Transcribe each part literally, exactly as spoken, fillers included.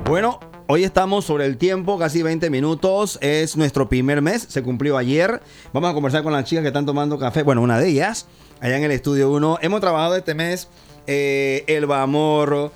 Bueno, hoy estamos sobre el tiempo, casi veinte minutos. Es nuestro primer mes, se cumplió ayer. Vamos a conversar con las chicas que están tomando café. Bueno, una de ellas, allá en el estudio uno. Hemos trabajado este mes eh, Elba Amor,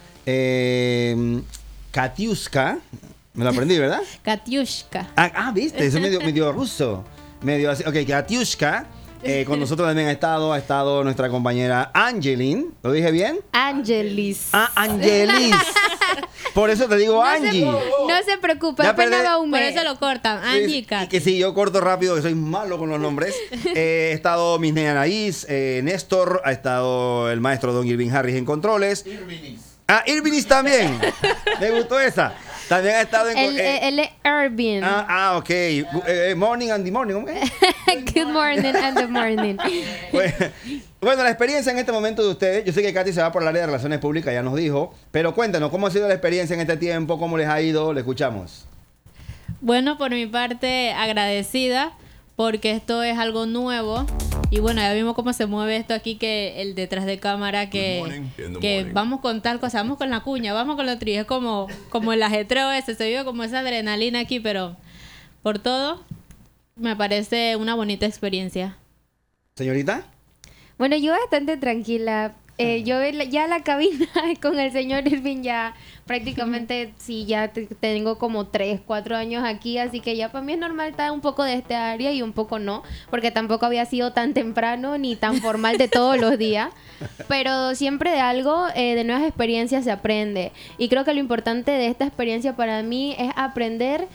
eh, Katiuska. Me lo aprendí, ¿verdad? Katiuska. Ah, ah, viste, eso es medio, medio ruso. Medio así. Ok, Katiuska. Eh, con nosotros también ha estado, ha estado nuestra compañera Angeline. ¿Lo dije bien? Angelis. Ah, Angelis. Por eso te digo no Angie. Se, no se preocupe, Ya apenas perdé- va un Por mes. eso lo cortan. Angie y Kat. Que si yo corto rápido, que soy malo con los nombres. Eh, he estado Miss Nea Anaís, eh, Néstor, ha estado el maestro Don Irving Harris en controles. Irvinis. Ah, Irvinis también. Me gustó esa. También ha estado en... El, eh, el, el Irving. ah, ah, ok. Eh, morning and the morning, ¿cómo que? Good morning and the morning. Bueno, bueno, la experiencia en este momento de ustedes, yo sé que Katy se va por el área de relaciones públicas, ya nos dijo, pero cuéntanos, ¿cómo ha sido la experiencia en este tiempo? ¿Cómo les ha ido? Le escuchamos. Bueno, por mi parte, agradecida porque esto es algo nuevo. Y bueno, ya vimos cómo se mueve esto aquí, que el detrás de cámara, que, Good morning, in the que morning. vamos con tal cosa, vamos con la cuña, vamos con lo otro. Y es como, como el ajetreo ese, se vive como esa adrenalina aquí, pero por todo, me parece una bonita experiencia. Señorita. Bueno, yo bastante tranquila. Eh, yo en la- ya la cabina con el señor Irving ya prácticamente sí, ya te- tengo como tres, cuatro años aquí, así que ya para mí es normal estar un poco de este área y un poco no, porque tampoco había sido tan temprano ni tan formal de todos los días, pero siempre de algo, eh, de nuevas experiencias se aprende, y creo que lo importante de esta experiencia para mí es aprender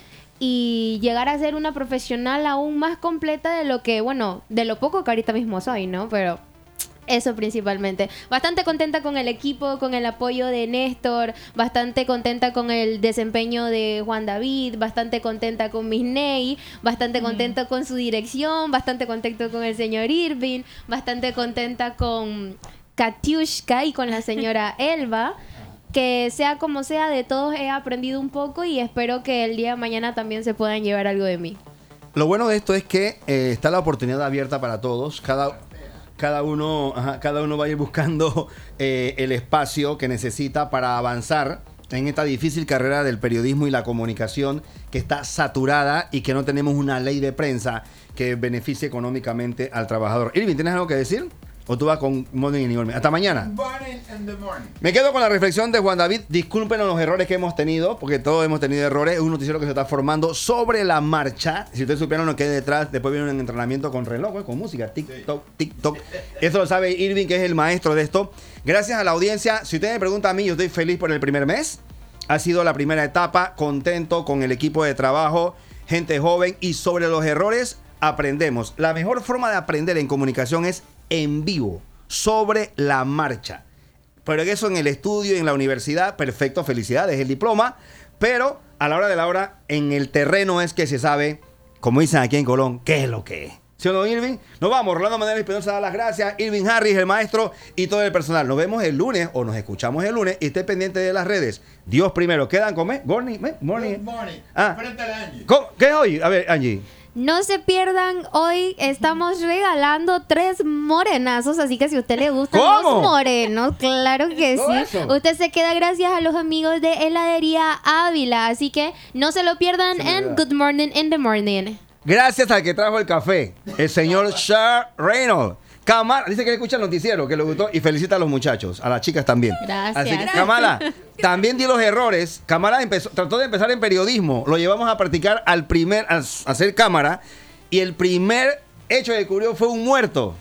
y llegar a ser una profesional aún más completa de lo que, bueno, de lo poco que ahorita mismo soy, ¿no? Pero eso principalmente. Bastante contenta con el equipo, con el apoyo de Néstor, bastante contenta con el desempeño de Juan David, bastante contenta con Miss Ney, bastante contenta con su dirección, bastante contento con el señor Irving, bastante contenta con Katiuska y con la señora Elba. Que sea como sea, de todos he aprendido un poco y espero que el día de mañana también se puedan llevar algo de mí. Lo bueno de esto es que eh, está la oportunidad abierta para todos. Cada, cada, uno, ajá, cada uno va a ir buscando eh, el espacio que necesita para avanzar en esta difícil carrera del periodismo y la comunicación, que está saturada y que no tenemos una ley de prensa que beneficie económicamente al trabajador. Irving, ¿tienes algo que decir? ¿O tú vas con Morning and Morning? Hasta mañana. Morning in the morning. Me quedo con la reflexión de Juan David. Discúlpenos los errores que hemos tenido, porque todos hemos tenido errores. Es un noticiero que se está formando sobre la marcha. Si ustedes supieran lo que hay detrás, después viene un entrenamiento con reloj, con música, TikTok, TikTok. Eso lo sabe Irving, que es el maestro de esto. Gracias a la audiencia. Si usted me pregunta a mí, yo estoy feliz por el primer mes. Ha sido la primera etapa, contento con el equipo de trabajo, gente joven, y sobre los errores aprendemos. La mejor forma de aprender en comunicación es en vivo, sobre la marcha. Pero eso en el estudio y en la universidad, perfecto, felicidades, el diploma. Pero a la hora de la hora, en el terreno es que se sabe, como dicen aquí en Colón, qué es lo que es. ¿Sí o no, Irving? Nos vamos. Rolando Madera Espinosa da las gracias. Irving Harris, el maestro, y todo el personal. Nos vemos el lunes, o nos escuchamos el lunes, y esté pendiente de las redes. Dios primero. ¿Quedan con me? Morning, me? Morning. Good morning. Ah. Frente a la Angie. ¿Cómo? ¿Qué es hoy? A ver, Angie. No se pierdan, hoy estamos regalando tres morenazos, así que si a usted le gustan ¿Cómo? los morenos, claro que ¿Todo sí. eso? Usted se queda gracias a los amigos de Heladería Ávila, así que no se lo pierdan Se me en olvidó. Good Morning in the Morning. Gracias al que trajo el café, el señor Shar Reynolds. Kamala, dice que le escucha el noticiero, que le gustó, y felicita a los muchachos, a las chicas también. Gracias. Así que, Kamala, también di los errores. Kamala empezó, trató de empezar en periodismo, lo llevamos a practicar al primer, a hacer cámara, y el primer hecho que ocurrió fue un muerto.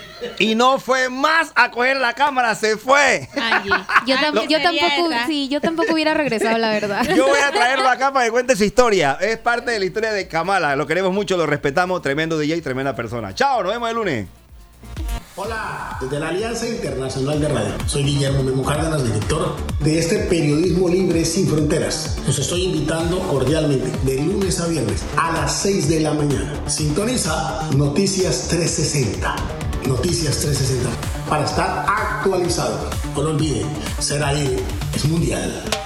Y no fue más a coger la cámara, se fue. Angie. Yo, tam- Angie yo sería tampoco, esa. sí, yo tampoco hubiera regresado, la verdad. Yo voy a traerlo acá para que cuente su historia. Es parte de la historia de Kamala. Lo queremos mucho, lo respetamos. Tremendo D J, tremenda persona. Chao, nos vemos el lunes. Hola, desde la Alianza Internacional de Radio. Soy Guillermo Memo Cárdenas, director de este periodismo libre sin fronteras. Los estoy invitando cordialmente de lunes a viernes a las seis de la mañana. Sintoniza Noticias trescientos sesenta. Noticias trescientos sesenta para estar actualizado. No lo olviden, ser ahí es mundial.